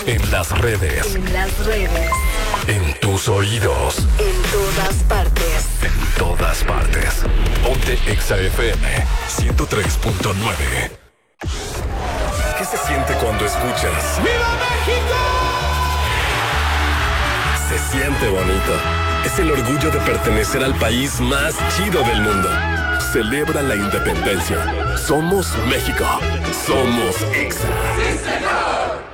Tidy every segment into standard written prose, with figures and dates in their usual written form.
En las redes. En las redes. En tus oídos. En todas partes. En todas partes. Ponte Exa FM 103.9. ¿Qué se siente cuando escuchas? ¡Viva México! Se siente bonito. Es el orgullo de pertenecer al país más chido del mundo. Celebra la independencia. Somos México. Somos Exa. ¡Sí, señor!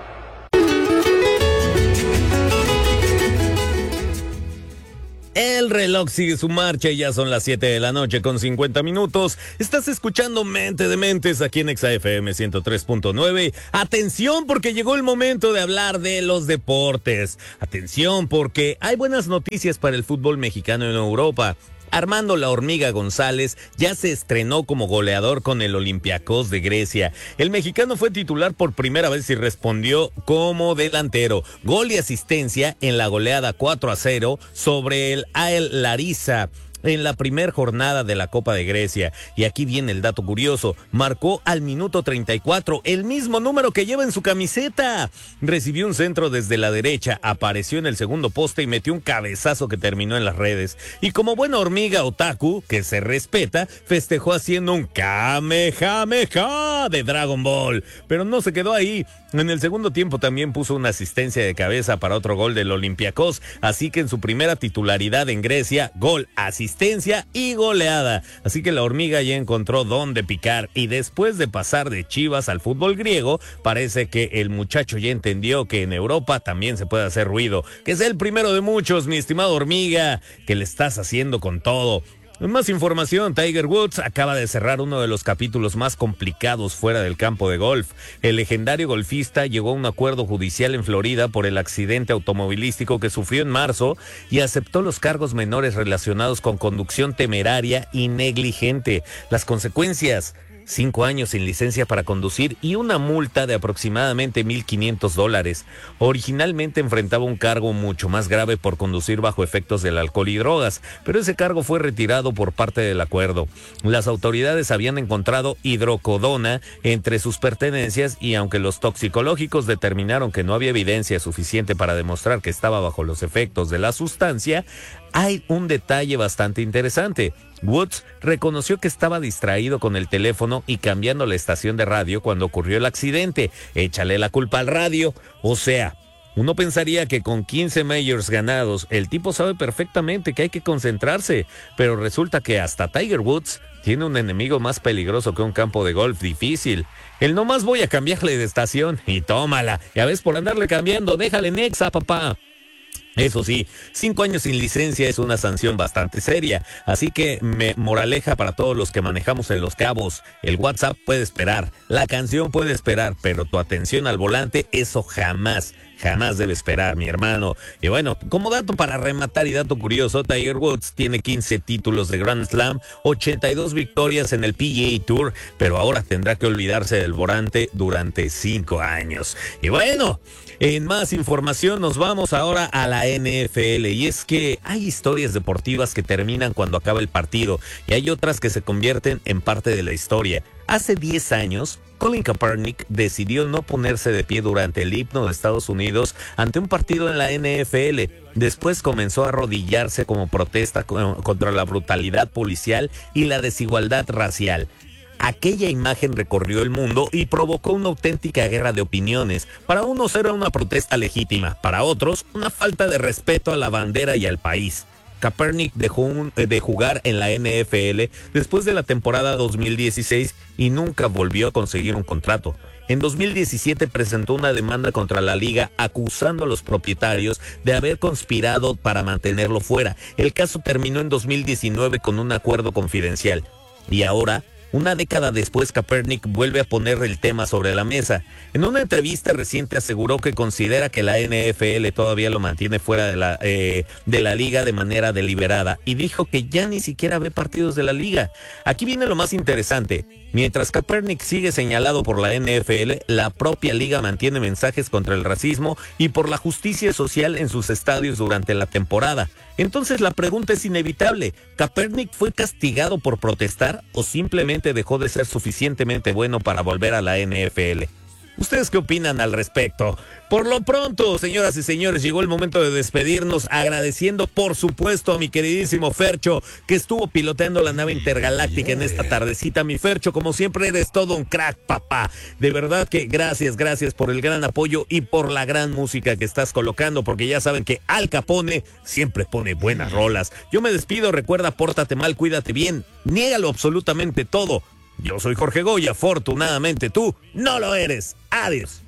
El reloj sigue su marcha y ya son las 7 de la noche con 50 minutos. Estás escuchando Mente de Mentes aquí en Exa FM 103.9. Atención porque llegó el momento de hablar de los deportes. Atención porque hay buenas noticias para el fútbol mexicano en Europa. Armando La Hormiga González ya se estrenó como goleador con el Olympiacos de Grecia. El mexicano fue titular por primera vez y respondió como delantero. Gol y asistencia en la goleada 4-0 sobre el AEL Larissa en la primera jornada de la Copa de Grecia. Y aquí viene el dato curioso. Marcó al minuto 34, el mismo número que lleva en su camiseta. Recibió un centro desde la derecha, apareció en el segundo poste y metió un cabezazo que terminó en las redes. Y como buena hormiga otaku, que se respeta, festejó haciendo un Kamehameha de Dragon Ball. Pero no se quedó ahí. En el segundo tiempo también puso una asistencia de cabeza para otro gol del Olympiacos. Así que en su primera titularidad en Grecia, gol, asistencia y goleada. Así que la hormiga ya encontró dónde picar y después de pasar de Chivas al fútbol griego, parece que el muchacho ya entendió que en Europa también se puede hacer ruido. Que es el primero de muchos, mi estimado hormiga, que le estás haciendo con todo. Más información, Tiger Woods acaba de cerrar uno de los capítulos más complicados fuera del campo de golf. El legendario golfista llegó a un acuerdo judicial en Florida por el accidente automovilístico que sufrió en marzo y aceptó los cargos menores relacionados con conducción temeraria y negligente. Las consecuencias: 5 años sin licencia para conducir y una multa de aproximadamente $1,500. Originalmente enfrentaba un cargo mucho más grave por conducir bajo efectos del alcohol y drogas, pero ese cargo fue retirado por parte del acuerdo. Las autoridades habían encontrado hidrocodona entre sus pertenencias y aunque los toxicológicos determinaron que no había evidencia suficiente para demostrar que estaba bajo los efectos de la sustancia, hay un detalle bastante interesante. Woods reconoció que estaba distraído con el teléfono y cambiando la estación de radio cuando ocurrió el accidente. Échale la culpa al radio. O sea, uno pensaría que con 15 majors ganados, el tipo sabe perfectamente que hay que concentrarse, pero resulta que hasta Tiger Woods tiene un enemigo más peligroso que un campo de golf difícil. El nomás voy a cambiarle de estación y tómala. Ya ves, por andarle cambiando, déjale en Exa, papá. Eso sí, 5 años sin licencia es una sanción bastante seria, así que moraleja para todos los que manejamos en Los Cabos: el WhatsApp puede esperar, la canción puede esperar, pero tu atención al volante, eso jamás debe esperar, mi hermano. Y bueno, como dato para rematar y dato curioso, Tiger Woods tiene 15 títulos de Grand Slam, 82 victorias en el PGA Tour, pero ahora tendrá que olvidarse del volante durante 5 años. Y bueno, en más información nos vamos ahora a la NFL, y es que hay historias deportivas que terminan cuando acaba el partido y hay otras que se convierten en parte de la historia. Hace 10 años, Colin Kaepernick decidió no ponerse de pie durante el himno de Estados Unidos ante un partido en la NFL. Después comenzó a arrodillarse como protesta contra la brutalidad policial y la desigualdad racial. Aquella imagen recorrió el mundo y provocó una auténtica guerra de opiniones. Para unos era una protesta legítima, para otros una falta de respeto a la bandera y al país. Kaepernick dejó de jugar en la NFL después de la temporada 2016 y nunca volvió a conseguir un contrato. En 2017 presentó una demanda contra la liga acusando a los propietarios de haber conspirado para mantenerlo fuera. El caso terminó en 2019 con un acuerdo confidencial. Y ahora, una década después, Kaepernick vuelve a poner el tema sobre la mesa. En una entrevista reciente aseguró que considera que la NFL todavía lo mantiene fuera de la liga de manera deliberada y dijo que ya ni siquiera ve partidos de la liga. Aquí viene lo más interesante. Mientras Kaepernick sigue señalado por la NFL, la propia liga mantiene mensajes contra el racismo y por la justicia social en sus estadios durante la temporada. Entonces la pregunta es inevitable: ¿Kaepernick fue castigado por protestar o simplemente dejó de ser suficientemente bueno para volver a la NFL? ¿Ustedes qué opinan al respecto? Por lo pronto, señoras y señores, llegó el momento de despedirnos, agradeciendo por supuesto a mi queridísimo Fercho, que estuvo piloteando la nave intergaláctica en esta tardecita. Mi Fercho, como siempre, eres todo un crack, papá. De verdad que gracias por el gran apoyo y por la gran música que estás colocando, porque ya saben que Al Capone siempre pone buenas rolas. Yo me despido, recuerda, pórtate mal, cuídate bien, niégalo absolutamente todo. Yo soy Jorge Goya, afortunadamente tú no lo eres. Adiós.